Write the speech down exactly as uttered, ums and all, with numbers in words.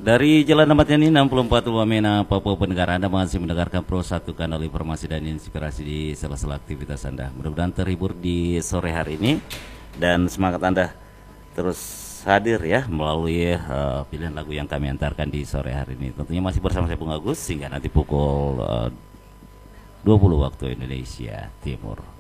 Dari Jalan Ahmad Yani enam puluh empat Wamena, Papua Pendengar, Anda masih mendengarkan Pro satu Kanal Informasi dan Inspirasi di sela-sela aktivitas Anda. Mudah-mudahan terhibur di sore hari ini dan semangat Anda terus hadir ya melalui uh, pilihan lagu yang kami antarkan di sore hari ini. Tentunya masih bersama saya Bung Agus hingga nanti pukul uh, dua puluh waktu Indonesia Timur.